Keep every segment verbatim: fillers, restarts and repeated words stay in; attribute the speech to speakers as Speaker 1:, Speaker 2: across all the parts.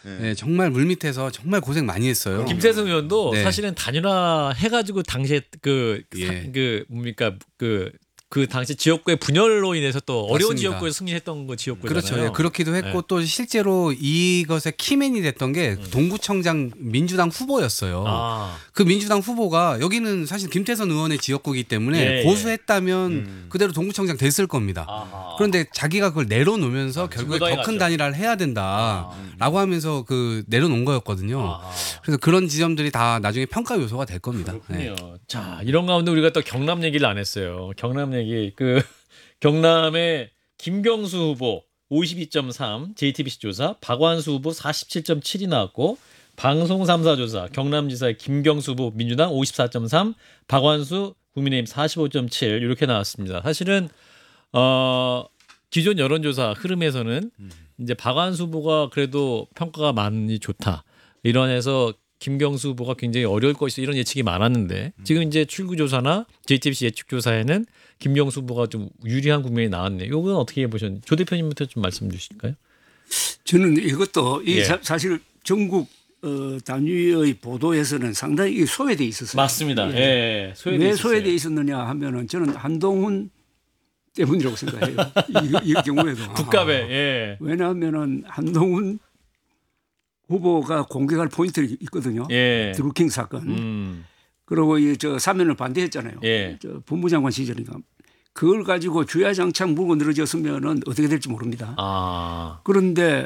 Speaker 1: 네, 정말 물밑에서 정말 고생 많이 했어요.
Speaker 2: 김태성 의원도
Speaker 1: 네.
Speaker 2: 사실은 단일화 해가지고 당시에 그,
Speaker 1: 예.
Speaker 2: 그 뭡니까 그 그 당시 지역구의 분열로 인해서 또 어려운
Speaker 1: 맞습니다.
Speaker 2: 지역구에 승리했던 거 지역구잖아요.
Speaker 1: 그렇죠. 예, 그렇기도 했고
Speaker 2: 네.
Speaker 1: 또 실제로 이것의 키맨이 됐던 게
Speaker 2: 음.
Speaker 1: 동구청장 민주당 후보였어요.
Speaker 2: 아.
Speaker 1: 그 민주당 후보가 여기는 사실 김태선 의원의 지역구이기 때문에
Speaker 2: 예,
Speaker 1: 고수했다면
Speaker 3: 음.
Speaker 1: 그대로 동구청장 됐을 겁니다.
Speaker 2: 아하.
Speaker 1: 그런데 자기가 그걸 내려놓으면서
Speaker 2: 아,
Speaker 1: 결국에
Speaker 2: 중도당에
Speaker 1: 더 큰
Speaker 2: 갔죠.
Speaker 1: 단일화를 해야 된다라고 하면서 그 내려놓은 거였거든요.
Speaker 2: 아하.
Speaker 1: 그래서 그런 지점들이 다 나중에 평가 요소가 될 겁니다. 네.
Speaker 2: 그렇군요. 자, 이런 가운데 우리가 또 경남 얘기를 안 했어요. 경남 얘기 그 경남의 김경수 후보 오십이 점 삼 제이티비씨 조사, 박완수 후보 사십칠 점 칠이 나왔고 방송 삼 사 조사 경남지사의 김경수 후보 민주당 오십사 점 삼, 박완수 국민의힘 사십오 점 칠 이렇게 나왔습니다. 사실은 어, 기존 여론조사 흐름에서는 이제 박완수 후보가 그래도 평가가 많이 좋다. 이런해서 김경수 후보가 굉장히 어려울 것이다 이런 예측이 많았는데 지금 이제 출구조사나 제이티비씨 예측조사에는 김경수 후보가 좀 유리한 국면이 나왔네요. 이건 어떻게 보셨는지 조 대표님부터 좀 말씀 주실까요?
Speaker 4: 저는 이것도 이
Speaker 2: 예.
Speaker 4: 사, 사실 전국 어, 단위의 보도에서는 상당히 소외돼 있었어요.
Speaker 2: 맞습니다. 예. 예. 소외돼
Speaker 4: 왜
Speaker 2: 있었어요.
Speaker 4: 소외돼 있었느냐 하면은 저는 한동훈 때문이라고 생각해요. 이, 이 경우에도
Speaker 2: 국갑에 예.
Speaker 4: 왜냐하면은 한동훈 후보가 공격할 포인트가 있거든요.
Speaker 2: 예.
Speaker 4: 드루킹 사건.
Speaker 2: 음.
Speaker 4: 그리고 이 저 사면을 반대했잖아요.
Speaker 2: 예.
Speaker 4: 저 법무장관 시절이니까 그걸 가지고 주야장창 물고 늘어졌으면은 어떻게 될지 모릅니다.
Speaker 2: 아.
Speaker 4: 그런데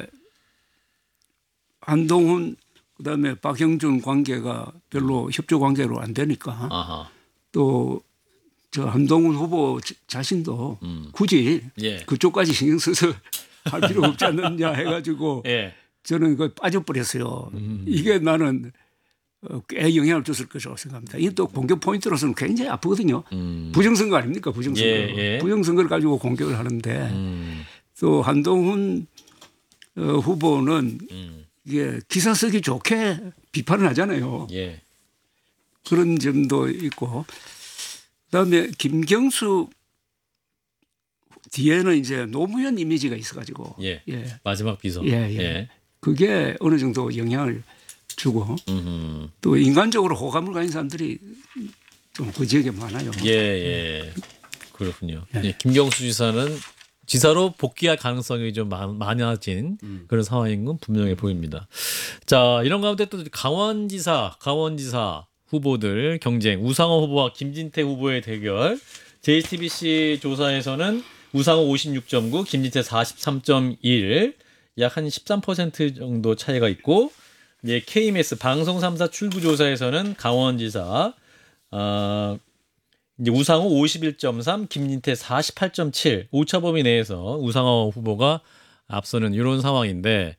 Speaker 4: 한동훈 그다음에 박형준 관계가 별로 협조 관계로 안 되니까
Speaker 2: 아하.
Speaker 4: 또 저 한동훈 후보 자신도
Speaker 2: 음.
Speaker 4: 굳이
Speaker 2: 예.
Speaker 4: 그쪽까지 신경 써서 할 필요 없지 않느냐 해가지고
Speaker 2: 예.
Speaker 4: 저는 그 빠져버렸어요.
Speaker 2: 음.
Speaker 4: 이게 나는 어, 꽤 영향을 줬을 것이라고 생각합니다. 이게 또 공격 포인트로서는 굉장히 아프거든요.
Speaker 2: 음.
Speaker 4: 부정선거 아닙니까? 부정선거.
Speaker 2: 예, 예.
Speaker 4: 부정선거를 가지고 공격을 하는데
Speaker 2: 음.
Speaker 4: 또 한동훈 어, 후보는
Speaker 2: 음.
Speaker 4: 이게 기사 쓰기 좋게 비판을 하잖아요.
Speaker 2: 예.
Speaker 4: 그런 점도 있고 그다음에 김경수 뒤에는 이제 노무현 이미지가 있어가지고
Speaker 2: 예.
Speaker 4: 예.
Speaker 2: 마지막 비서.
Speaker 4: 예, 예. 그게 어느 정도 영향을 주고
Speaker 2: 음.
Speaker 4: 또 인간적으로 호감을 가진 사람들이 좀 그 지역에 많아요.
Speaker 2: 예, 예. 그렇군요. 예. 김경수 지사는 지사로 복귀할 가능성이 좀 많- 많아진 그런 상황인 건 분명해 보입니다. 자, 이런 가운데 또 강원지사, 강원지사 후보들 경쟁, 우상호 후보와 김진태 후보의 대결. 제이티비씨 조사에서는 우상호 오십육 점 구, 김진태 사십삼 점 일, 약 한 십삼 퍼센트 정도 차이가 있고, 예, 케이엠에스 방송 삼 사 출구 조사에서는 강원지사, 어, 이제 우상호 오십일 점 삼, 김진태 사십팔 점 칠, 오차 범위 내에서 우상호 후보가 앞서는 이런 상황인데,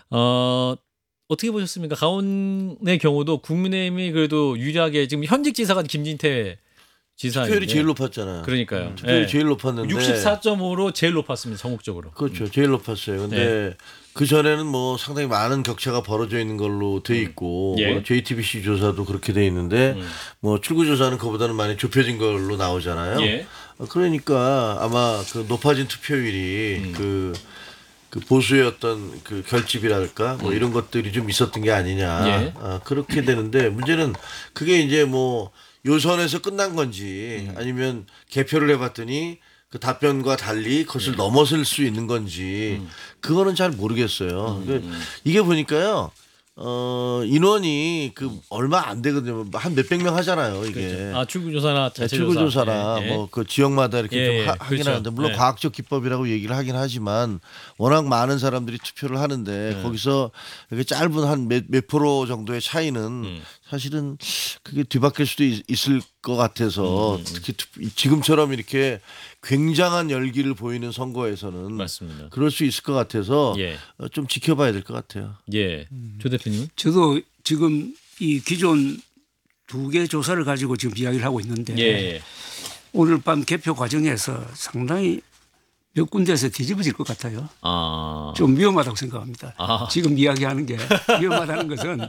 Speaker 2: 어, 어떻게 보셨습니까? 강원의 경우도 국민의힘이 그래도 유리하게 지금 현직 지사가 김진태 지사인데
Speaker 3: 투표율이 제일 높았잖아요.
Speaker 2: 그러니까요.
Speaker 3: 투표율이
Speaker 2: 예.
Speaker 3: 제일 높았는데
Speaker 2: 육십사 점 오로 제일 높았습니다. 전국적으로.
Speaker 3: 그렇죠. 제일 높았어요. 근데
Speaker 2: 네.
Speaker 3: 그 전에는 뭐 상당히 많은 격차가 벌어져 있는 걸로 돼 있고
Speaker 2: 예.
Speaker 3: 뭐 제이티비씨 조사도 그렇게 돼 있는데
Speaker 2: 음.
Speaker 3: 뭐 출구 조사는 그보다는 많이 좁혀진 걸로 나오잖아요.
Speaker 2: 예.
Speaker 3: 어, 그러니까 아마 그 높아진 투표율이
Speaker 2: 음.
Speaker 3: 그, 그 보수의 어떤 그 결집이랄까 뭐 이런 것들이 좀 있었던 게 아니냐.
Speaker 2: 음. 예.
Speaker 3: 아, 그렇게 되는데 문제는 그게 이제 뭐 요선에서 끝난 건지
Speaker 2: 음.
Speaker 3: 아니면 개표를 해봤더니 그 답변과 달리 그것을
Speaker 2: 예.
Speaker 3: 넘어설 수 있는 건지
Speaker 2: 음.
Speaker 3: 그거는 잘 모르겠어요. 그 이게 보니까요. 어, 인원이 그 얼마 안 되거든요. 한 몇백 명 하잖아요, 이게.
Speaker 2: 그렇죠. 아, 출구 조사나 자체
Speaker 3: 출구
Speaker 2: 조사.
Speaker 3: 조사나
Speaker 2: 예, 예.
Speaker 3: 뭐 그 지역마다 이렇게
Speaker 2: 예,
Speaker 3: 좀
Speaker 2: 예.
Speaker 3: 하, 하긴
Speaker 2: 그렇죠.
Speaker 3: 하는데 물론
Speaker 2: 예.
Speaker 3: 과학적 기법이라고 얘기를 하긴 하지만 워낙 많은 사람들이 투표를 하는데
Speaker 2: 예.
Speaker 3: 거기서 이렇게 짧은 한 몇 몇 프로 정도의 차이는
Speaker 2: 음.
Speaker 3: 사실은 그게 뒤바뀔 수도 있, 있을 것 같아서
Speaker 2: 음.
Speaker 3: 특히 투- 지금처럼 이렇게 굉장한 열기를 보이는 선거에서는
Speaker 2: 맞습니다.
Speaker 3: 그럴 수 있을 것 같아서
Speaker 2: 예.
Speaker 3: 어, 좀 지켜봐야 될 것 같아요.
Speaker 2: 예. 조 대표님.
Speaker 4: 저도 지금 이 기존 두 개 조사를 가지고 지금 이야기를 하고 있는데
Speaker 2: 예.
Speaker 4: 오늘 밤 개표 과정에서 상당히 몇 군데에서 뒤집어질 것 같아요.
Speaker 2: 아.
Speaker 4: 좀 위험하다고 생각합니다.
Speaker 2: 아.
Speaker 4: 지금 이야기하는 게 위험하다는 것은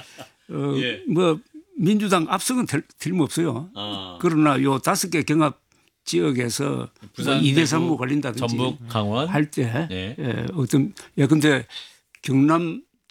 Speaker 4: 어,
Speaker 2: 예.
Speaker 4: 뭐 민주당 압승은 될- 틀림없어요.
Speaker 2: 아.
Speaker 4: 그러나 요 다섯 개 경합 지역에서
Speaker 2: 부산,
Speaker 4: 이 대 삼으로
Speaker 2: 대구,
Speaker 4: 걸린다든지
Speaker 2: 전북, 강원.
Speaker 4: 할 때
Speaker 2: 예.
Speaker 4: 예, 어떤 예 근데 경남